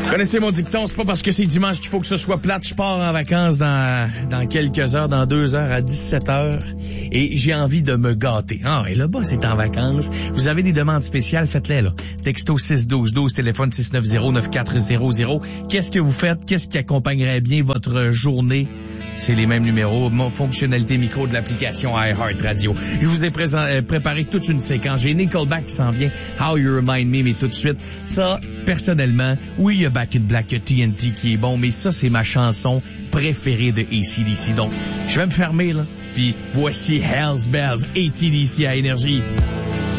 Connaissez mon dicton, c'est pas parce que c'est dimanche qu'il faut que ce soit plate. Je pars en vacances dans quelques heures, dans 2 heures à 17 heures, et j'ai envie de me gâter. Ah, et le boss est en vacances. Vous avez des demandes spéciales, faites-les, là. Texto 61212, téléphone 690-9400. Qu'est-ce que vous faites? Qu'est-ce qui accompagnerait bien votre journée? C'est les mêmes numéros, fonctionnalité micro de l'application iHeartRadio. Je vous ai préparé toute une séquence. J'ai Nickelback qui s'en vient, How You Remind Me, mais tout de suite, ça, personnellement, oui, il y a Back in Black, il y a TNT qui est bon, mais ça, c'est ma chanson préférée de AC/DC. Donc, je vais me fermer, là, puis voici Hell's Bells, AC/DC à Énergie.